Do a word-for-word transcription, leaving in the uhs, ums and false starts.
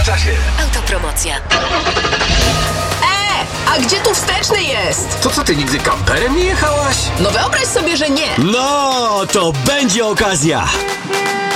na czasie. Autopromocja. E, a gdzie tu wsteczny jest? To co, ty nigdy kamperem nie jechałaś? No wyobraź sobie, że nie. No, to będzie okazja.